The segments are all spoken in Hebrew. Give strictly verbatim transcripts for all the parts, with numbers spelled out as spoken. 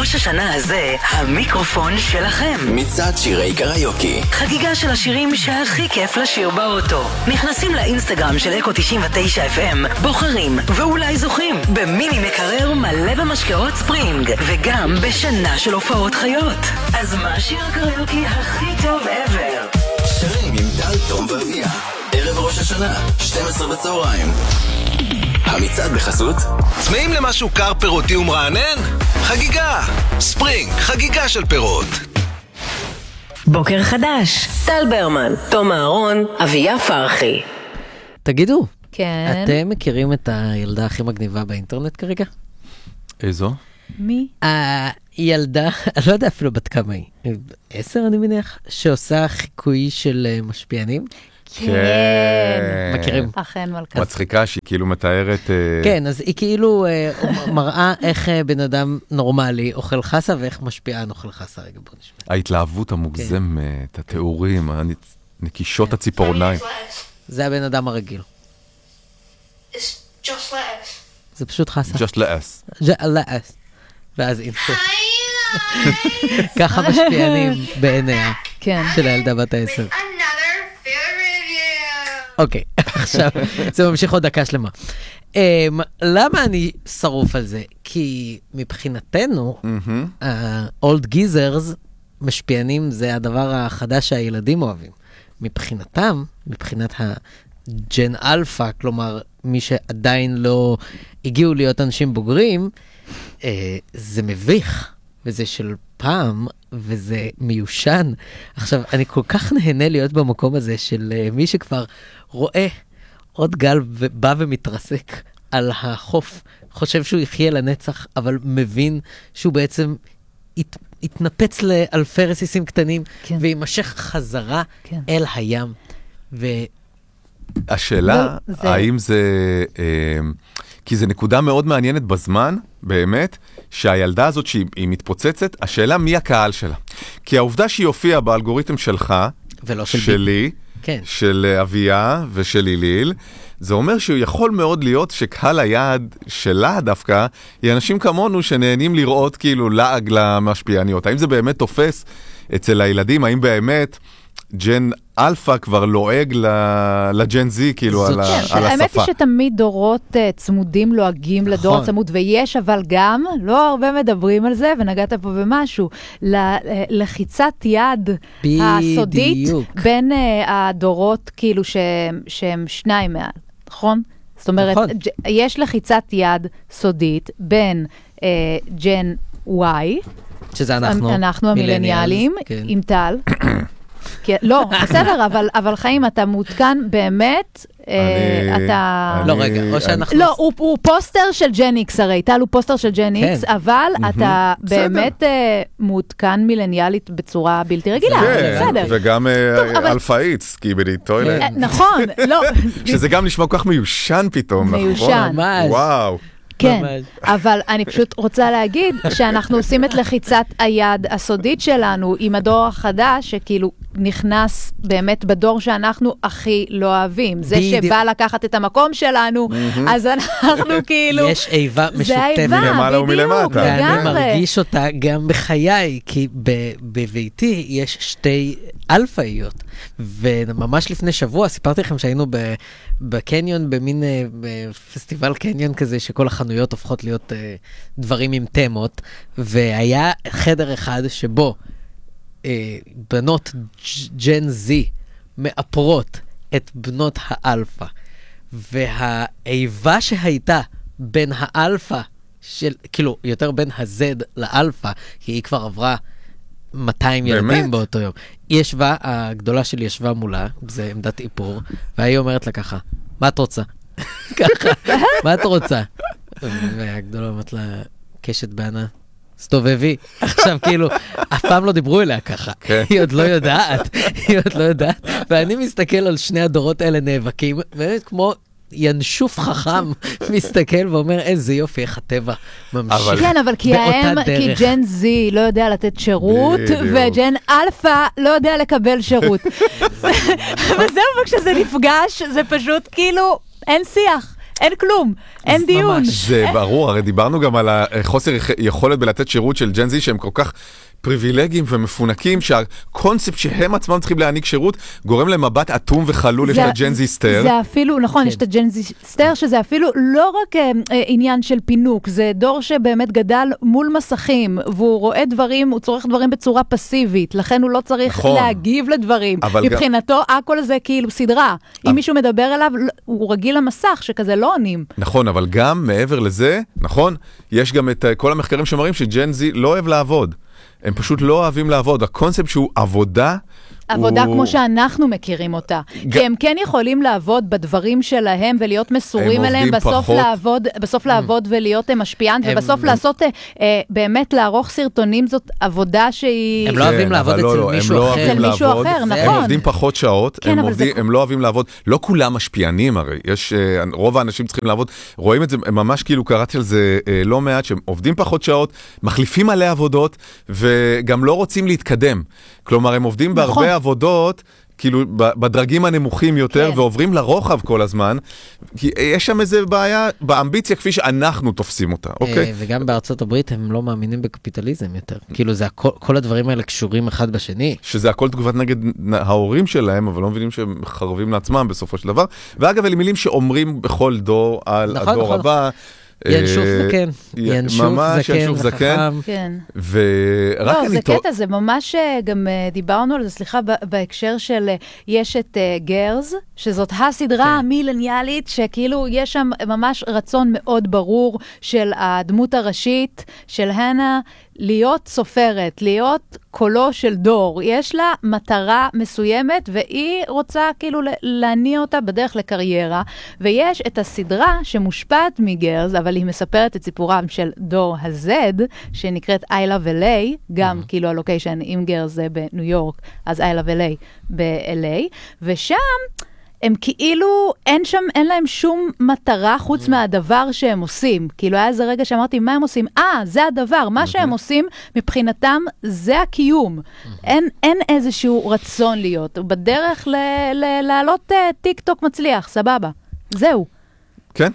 ראש השנה הזה, המיקרופון שלכם. מצעד שירי קריוקי. חגיגה של השירים שהכי כיף לשיר באוטו. נכנסים לאינסטגרם של אקו תשעים ותשע אף אם, בוחרים ואולי זוכים במיני מקרר מלא במשקאות ספרינג, וגם בשנה של הופעות חיות. אז מה השיר הקריוקי הכי טוב ever? שירים עם טל, תום ואביה. ערב ראש השנה, שתים עשרה בצהריים. המצעד בחסות צמאים למשהו קר פירותי ומרענן? חגיגה! ספרינג, חגיגה של פירות. בוקר חדש, טל ברמן, תום אהרון, אביה פרחי. תגידו, כן. אתם מכירים את הילדה הכי מגניבה באינטרנט כרגע? איזו? מי? הילדה, אני לא יודע אפילו בת כמה היא, עשר אני מניח, שעושה חיקוי של משפיענים. כן. מכירים? אכן מלכה. מצחיקה שהיא כאילו מתארת... כן, אז היא כאילו מראה איך בן אדם נורמלי אוכל חסה ואיך משפיען אוכל חסה. רגע, בוא נשמע. ההתלהבות המוגזמת, התיאורים, נקישות הציפורניים. זה הבן אדם הרגיל. It's just lettuce. זה פשוט חסה. Just lettuce. lettuce. ואז אינסטר. ככה משפיענים בעיניה של הילדה בת העשר. Another food review. אוקיי, עכשיו זה ממשיך עוד דקה שלמה. למה אני שרוף על זה? כי מבחינתנו, ה-old geezers, משפיענים, זה הדבר החדש שהילדים אוהבים. מבחינתם, מבחינת הג'ן אלפא, כלומר, מי שעדיין לא הגיעו להיות אנשים בוגרים, זה מביך, וזה של פעם, וזה מיושן. עכשיו, אני כל כך נהנה להיות במקום הזה של מי שכבר רואה עוד גל ובא ומתרסק על החוף, חושב שהוא יחיה לנצח, אבל מבין שהוא בעצם ית, יתנפץ לאלפי רסיסים קטנים, כן. וימשך חזרה כן. אל הים. ו... השאלה, זה... האם זה... אה, כי זה נקודה מאוד מעניינת בזמן, באמת, שהילדה הזאת שהיא מתפוצצת, השאלה מי הקהל שלה. כי העובדה שהיא הופיעה באלגוריתם שלך, ולא של שלי, כן. של אביה ושל איליל, זה אומר שהוא יכול מאוד להיות שקהל היעד שלה דווקא, היא אנשים כמונו שנהנים לראות כאילו לעג למשפיעניות. האם זה באמת תופס אצל הילדים? האם באמת ג'ן אלפא כבר לועג לג'ן זי, כאילו, על השפה. האמת היא שתמיד דורות צמודים לועגים לדור הצמוד, ויש אבל גם, לא הרבה מדברים על זה, ונגעת פה במשהו, לחיצת יד הסודית בין הדורות, כאילו, שהם שניים מעל, נכון? זאת אומרת, יש לחיצת יד סודית בין ג'ן וואי, שזה אנחנו, אנחנו המילניאלים, עם טל, לא, בסדר, אבל חיים, אתה מעודכן באמת, אתה... לא, רגע, או שאנחנו... לא, הוא פוסטר של ג'ן איקס, הרי, טל הוא פוסטר של ג'ן איקס, אבל אתה באמת מעודכן מילניאלית בצורה בלתי רגילה, בסדר. וגם אלפאית, קיבלי טוילט. נכון, לא. שזה גם נשמע כל כך מיושן פתאום, נכון? מיושן. וואו. כן, אבל אני פשוט רוצה להגיד שאנחנו עושים את לחיצת היד הסודית שלנו עם הדור החדש, שכאילו נכנס באמת בדור שאנחנו הכי לא אוהבים. זה שבא לקחת את המקום שלנו, אז אנחנו כאילו... יש איבה משותפת. זה האיבה, מלמעלה ומלמטה. ואני מרגיש אותה גם בחיי, כי בביתי יש שתי אלפאיות, וממש לפני שבוע סיפרתי לכם שהיינו בקניון, במין פסטיבל קניון כזה, שכל החנויות הופכות להיות דברים עם תמות, והיה חדר אחד שבו בנות ג'ן זי מאפרות את בנות האלפא, והאיבה שהייתה בין האלפא, של, כאילו יותר בין הזד לאלפא, כי היא כבר עברה מאתיים ילדים באותו יום. היא ישבה, הגדולה שלי ישבה מולה, זה עמדת איפור, והיא אומרת לה ככה, מה את רוצה? ככה, מה את רוצה? והגדולה אומרת לה, קשת בענה, סתובבי. עכשיו כאילו, אף פעם לא דיברו אליה ככה. היא עוד לא יודעת, היא עוד לא יודעת. ואני מסתכל על שני הדורות האלה נאבקים, באמת כמו ינשוף חכם מסתכל ואומר, איזה יופי, איך הטבע ממשיך. כן, אבל כי הם, כי ג'ן זי לא יודע לתת שירות, וג'ן אלפא לא יודע לקבל שירות. וזהו, וכשזה נפגש, זה פשוט כאילו, אין שיח. אין כלום, אין דיון. זה ברור, הרי דיברנו גם על החוסר יכולת בלתת שירות של ג'ן-זי, שהם כל כך פריבילגיים ומפונקים, שהקונספט שהם עצמם צריכים להעניק שירות, גורם למבט אטום וחלול, יש את הג'ן-זי סטר. זה אפילו, נכון, יש את הג'ן-זי סטר, שזה אפילו לא רק עניין של פינוק, זה דור שבאמת גדל מול מסכים, והוא רואה דברים, הוא צורך דברים בצורה פסיבית, לכן הוא לא צריך להגיב לדברים. מבחינתו, הכל זה כאילו סדרה. אם מישהו מדבר אליו, הוא רגיל למסך, שכזה לא עונים. נכון, אבל גם מעבר לזה, נכון, יש גם את כל המחקרים שמראים שג'ן-זי לא אוהב לעבוד. הם פשוט לא אוהבים לעבוד. הקונספט שהוא עבודה... עבודה הוא... כמו שאנחנו מכירים אותה. ג... כי הם כן יכולים לעבוד בדברים שלהם ולהיות מסורים אליהם, בסוף פחות... לעבוד, בסוף לעבוד ולהיות משפיען, הם... ובסוף הם... לעשות, אה, באמת לערוך סרטונים, זאת עבודה שהיא... הם לא אוהבים כן, לעבוד אצל לא, מישהו לא אחר. אצל מישהו לעבוד, אחר, נכון. הם עובדים פחות שעות, כן, הם, עובדים, זה... הם לא אוהבים לעבוד. לא כולם משפיענים הרי. יש, רוב האנשים צריכים לעבוד. רואים את זה, ממש כאילו קראתי על זה לא מעט, שהם עובדים פחות שעות, מחליפים מלא עבודות, וגם לא רוצים להתקדם. כלומר, הם עובדים נכון. בהרבה עבודות, כאילו בדרגים הנמוכים יותר, כן. ועוברים לרוחב כל הזמן, כי יש שם איזה בעיה באמביציה כפי שאנחנו תופסים אותה, אוקיי? וגם בארצות הברית הם לא מאמינים בקפיטליזם יותר. כאילו זה הכל, כל הדברים האלה קשורים אחד בשני. שזה הכל תגובת נגד ההורים שלהם, אבל לא מבינים שהם חרבים לעצמם בסופו של דבר. ואגב, אלה מילים שאומרים בכל דור על נכון, הדור נכון. הבא, ינשוף זקן, ינשוף זקן וחכם. כן. ורק לא, אני זה טוב... קטע, זה ממש גם דיברנו על זה, סליחה, בהקשר של יש את גרז, שזאת הסדרה המילניאלית, שכאילו יש שם ממש רצון מאוד ברור של הדמות הראשית, של הנה, להיות סופרת, להיות קולו של דור. יש לה מטרה מסוימת, והיא רוצה כאילו להניע אותה בדרך לקריירה, ויש את הסדרה שמושפעת מגרז, אבל היא מספרת את סיפורם של דור ה-Z, שנקראת I Love אל איי, גם כאילו הלוקיישן, אם גרז זה בניו יורק, אז I Love אל איי ב-אל איי, ושם הם כאילו, אין שם, אין להם שום מטרה חוץ מהדבר שהם עושים. כאילו היה איזה רגע שאמרתי, מה הם עושים? אה, זה הדבר. מה שהם עושים מבחינתם, זה הקיום. אין, אין איזשהו רצון להיות. בדרך ל- ל- לעלות טיק טוק מצליח, סבבה. זהו. כן.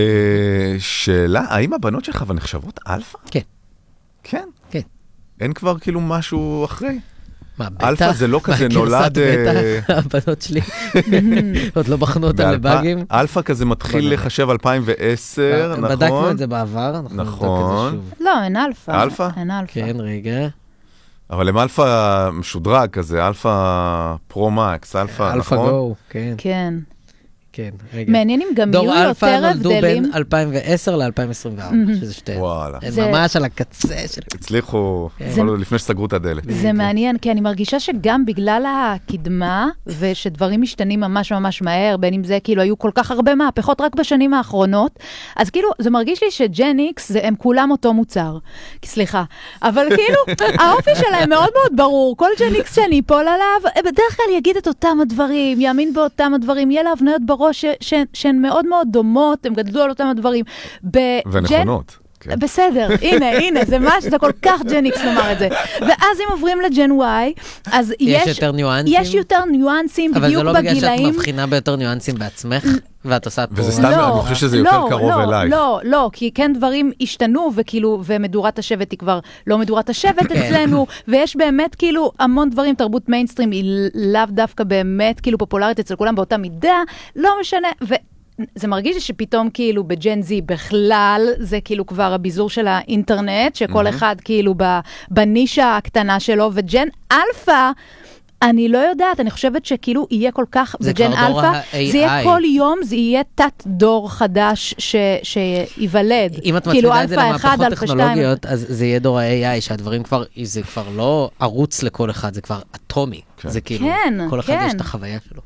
שאלה, האם הבנות שלך נחשבות אלפא? כן. כן? כן. אין כבר כאילו משהו אחרי? מה, בטח? אלפא זה לא כזה נולד... הבנות שלי עוד לא בחנו אותם לבאגים. אלפא כזה מתחיל לחשב אלפיים ועשר, נכון? בדקנו את זה בעבר, נכון. לא, אין אלפא. אלפא? אין אלפא. כן, רגע. אבל הם אלפא משודרג כזה, אלפא פרו-מקס, אלפא, נכון? אלפא גו, כן. כן. כן, רגע. מעניין אם גם יהיו יותר הבדלים. דור אלפא נולדו בין אלפיים ועשר ל-אלפיים עשרים וארבע, שזה שתי. וואלה. הם ממש על הקצה של... הצליחו, לפני שסגרו את הדלת. זה מעניין, כי אני מרגישה שגם בגלל הקדמה, ושדברים משתנים ממש ממש מהר, בין אם זה כאילו היו כל כך הרבה מהפכות רק בשנים האחרונות, אז כאילו זה מרגיש לי שג'ן איקס, הם כולם אותו מוצר. סליחה. אבל כאילו, האופי שלהם מאוד מאוד ברור. כל ג'ן איקס שאני אפול עליו, בדרך כלל יגיד את אותם הדברים, יאמין באותם הדברים, יהיה לה הבניות בראש שהן מאוד מאוד דומות, הם גדלו על אותם הדברים. ונכונות. בסדר, הנה, הנה, זה ממש, זה כל כך ג'ן איקס לומר את זה. ואז אם עוברים לג'ן וואי, אז יש... יש יותר ניואנסים? יש יותר ניואנסים בדיוק בגילאים. אבל זה לא בגלל שאת מבחינה ביותר ניואנסים בעצמך, ואת עושה פה... וזה סתם, אני חושב שזה יותר קרוב אלייך. לא, לא, כי כן דברים השתנו, וכאילו, ומדורת השבט היא כבר לא מדורת השבט אצלנו, ויש באמת כאילו המון דברים, תרבות מיינסטרים היא לאו דווקא באמת כאילו פופולרית אצל כולם באותה מידה, לא משנה, ו... זה מרגיש שפתאום כאילו בג'ן זי בכלל, זה כאילו כבר הביזור של האינטרנט, שכל אחד כאילו בנישה הקטנה שלו, וג'ן אלפא, אני לא יודעת, אני חושבת שכאילו יהיה כל כך, בג'ן אלפא, זה יהיה כל יום, זה יהיה תת דור חדש שיוולד. אם את מצמידה את זה למהפכות טכנולוגיות, אז זה יהיה דור ה-איי איי, שהדברים כבר, זה כבר לא ערוץ לכל אחד, זה כבר אטומי. זה כאילו, כל אחד יש את החוויה שלו.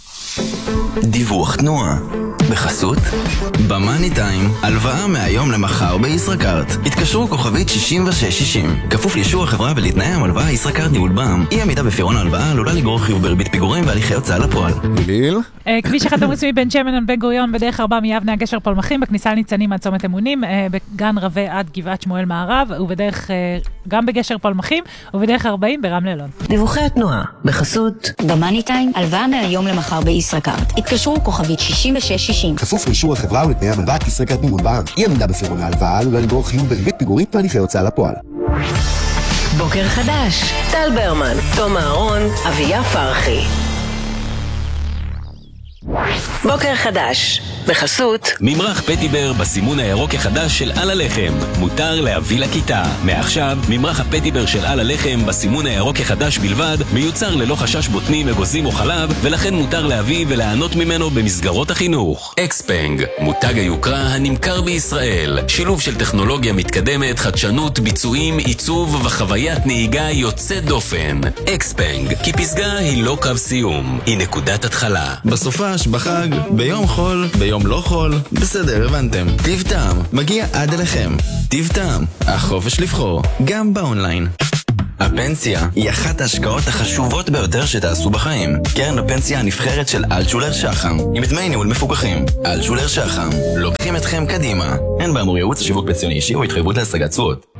דיווח תנועה בחסות במאני טיים, הלוואה מהיום למחר בישראכרט. התקשרו כוכבית שישים ושש שישים. כפוף לאישור החברה ולתנאי המלוואה. ישראכרט ניהול בע"מ. אי עמידה בפירעון ההלוואה עלולה לגרור חיוב בריבית פיגורים והליכי הוצאה לפועל. ליל? כביש החתום רצמי בין שמן על בן גוריון בדרך ארבע מיבנה הגשר פלמחים, בכניסה לניצנים עד צומת אמונים, בגן רווה עד גבעת שמואל מערב, ובדרך גם בגשר פלמחים, ובדרך ארבעים ברמלה לוד. דיווחי התנועה בחסות במאני טיים, הלוואה מהיום למחר בישראכרט. ישראכרט. התקשרו כוכבית שישים ושש שישים. כפוף לאישור החברה ולתנאי המלוואת ישראכרט מימון בע"מ. אי עמידה בפירעון ההלוואה עלולה לגרור חיוב בריבית פיגורים והליכי הוצאה לפועל. בוקר חדש, טל ברמן, תום אהרון, אביה פרחי. בוקר חדש, בחסות ממרח פטיבר בסימון הירוק החדש של על הלחם, מותר להביא לכיתה. מעכשיו ממרח הפטיבר של על הלחם בסימון הירוק החדש בלבד מיוצר ללא חשש בוטנים, אגוזים או חלב, ולכן מותר להביא וליהנות ממנו במסגרות החינוך. אקספנג, מותג היוקרה הנמכר בישראל, שילוב של טכנולוגיה מתקדמת, חדשנות, ביצועים, עיצוב וחוויית נהיגה יוצאת דופן. אקספנג, כי פסגה היא לא קו סיום, היא נקודת התחלה. בסופש, בחג, ביום חול, ביום לא חול, בסדר, הבנתם. טיב טעם, מגיע עד אליכם. טיב טעם, החופש לבחור, גם באונליין. הפנסיה היא אחת ההשקעות החשובות ביותר שתעשו בחיים. קרן הפנסיה הנבחרת של אלטשולר שחם, עם דמי ניהול מפוקחים. אלטשולר שחם, לוקחים אתכם קדימה. אין באמור ייעוץ שיווק פנסיוני אישי או התחייבות להשגת תשואות.